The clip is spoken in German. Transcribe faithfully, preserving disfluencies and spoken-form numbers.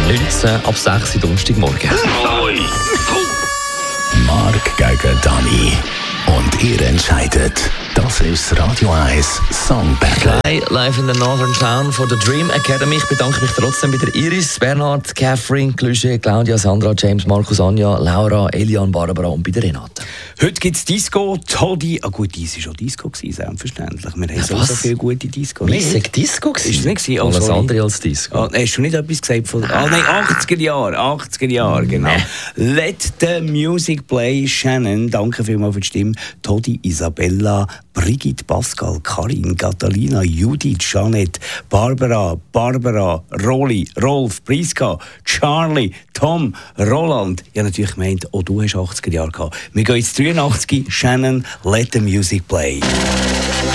neunzehn ab sechs Uhr Donnerstagmorgen. Mark gegen Dani. Und ihr entscheidet. Das ist Radio eins Song Battle. Hi, live in the Northern Town von der Dream Academy. Ich bedanke mich trotzdem bei der Iris, Bernhard, Catherine, Glüsche, Claudia, Sandra, James, Markus, Anja, Laura, Elian, Barbara und bei der Renate. Heute gibt es Disco, Todi. Ah gut, dies war schon Disco, gewesen, selbstverständlich. Wir haben so, so viele gute Disco. Wie war Disco? Ist es nicht? Oh, alles andere als Disco. Ah, hast du nicht etwas gesagt von... Ah nein, achtziger Jahre, achtziger Jahre, genau. Nee. Let the music play, Shannon. Danke vielmals für die Stimme. Todi, Isabella, Brigitte, Pascal, Karin, Catalina, Judith, Jeanette, Barbara, Barbara, Roli, Rolf, Priska, Charlie, Tom, Roland. Ja, natürlich gemeint, auch du hast achtziger Jahre gehabt. Wir gehen jetzt dreiundachtzig, Shannon, Let the music play.